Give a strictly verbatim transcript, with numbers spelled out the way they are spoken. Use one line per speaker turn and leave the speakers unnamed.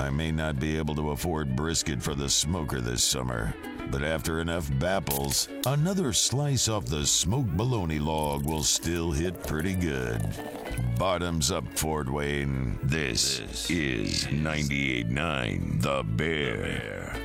I may not be able to afford brisket for the smoker this summer, but after enough bapples, another slice off the smoked bologna log will still hit pretty good. Bottoms up, Fort Wayne. This, this is ninety-eight point nine The Bear.